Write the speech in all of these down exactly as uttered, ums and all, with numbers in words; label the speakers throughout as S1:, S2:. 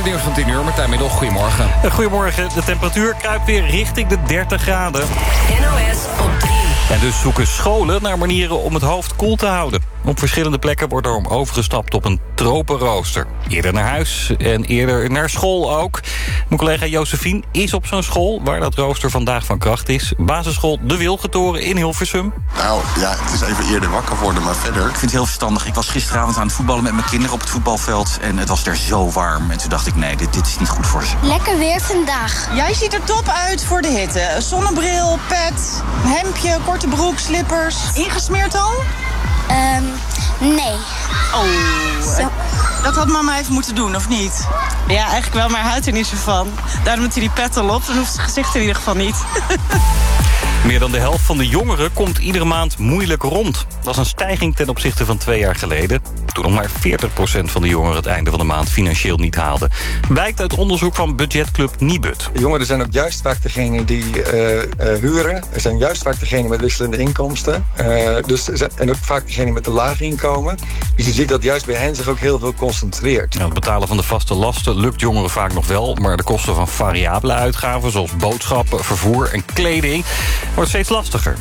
S1: het nieuws van tien uur. Martijn Middel, goedemorgen.
S2: Goedemorgen. De temperatuur kruipt weer richting de dertig graden.
S3: N O S op drie.
S2: En dus zoeken scholen naar manieren om het hoofd koel te houden. Op verschillende plekken wordt erom overgestapt op een tropenrooster. Eerder naar huis en eerder naar school ook. Mijn collega Josephine is op zo'n school waar dat rooster vandaag van kracht is. Basisschool De Wilgentoren in Hilversum.
S4: Nou ja, het is even eerder wakker worden, maar verder.
S5: Ik vind het heel verstandig. Ik was gisteravond aan het voetballen met mijn kinderen op het voetbalveld. En het was er zo warm. En toen dacht ik, nee, dit, dit is niet goed voor ze.
S6: Lekker weer vandaag.
S7: Jij ziet er top uit voor de hitte. Zonnebril, pet, hemdje, korte broek, slippers. Ingesmeerd al?
S6: Ehm, nee.
S7: Oh,
S6: Zo.
S7: Dat had mama even moeten doen, of niet? Ja, eigenlijk wel, maar hij houdt er niet zo van. Daarom moet hij die pet al op, dan hoeft zijn gezicht in ieder geval niet.
S2: Meer dan de helft van de jongeren komt iedere maand moeilijk rond. Dat is een stijging ten opzichte van twee jaar geleden. Toen nog maar veertig procent van de jongeren het einde van de maand financieel niet haalde. Blijkt uit onderzoek van budgetclub Nibud.
S8: De jongeren zijn ook juist vaak degene die uh, uh, huren. Er zijn juist vaak degene met wisselende inkomsten. Uh, dus, en ook vaak degene met een laag inkomen. Dus je ziet dat juist bij hen zich ook heel veel concentreert.
S2: Nou, het betalen van de vaste lasten lukt jongeren vaak nog wel. Maar de kosten van variabele uitgaven zoals boodschappen, vervoer en kleding wordt steeds lastiger.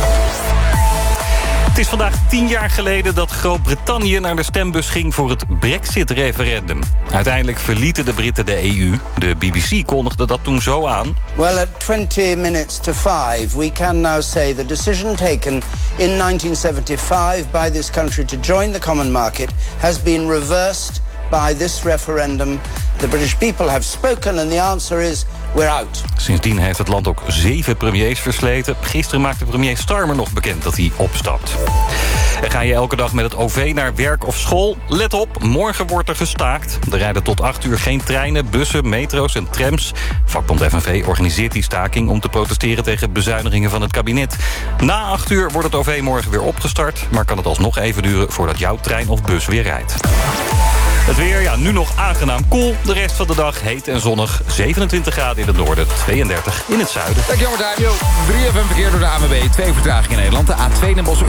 S2: Het is vandaag tien jaar geleden dat Groot-Brittannië naar de stembus ging voor het Brexit-referendum. Uiteindelijk verlieten de Britten de E U. De B B C kondigde dat toen zo aan.
S9: Well, at twenty minutes to five, we can now say the decision taken in nineteen seventy-five by this country to join the common market has been reversed by this referendum. The British people have spoken and the answer is we're out.
S2: Sindsdien heeft het land ook zeven premiers versleten. Gisteren maakte premier Starmer nog bekend dat hij opstapt. En ga je elke dag met het O V naar werk of school? Let op, morgen wordt er gestaakt. Er rijden tot acht uur geen treinen, bussen, metro's en trams. Vakbond F N V organiseert die staking om te protesteren tegen bezuinigingen van het kabinet. Na acht uur wordt het O V morgen weer opgestart, maar kan het alsnog even duren voordat jouw trein of bus weer rijdt. Het weer, ja, nu nog aangenaam koel. De rest van de dag heet en zonnig. zevenentwintig graden in het noorden, tweeëndertig in het zuiden.
S1: Dankjewel Martijn. drie F M verkeer door de A N W B. Twee vertragingen in Nederland. De A twee Den Bosch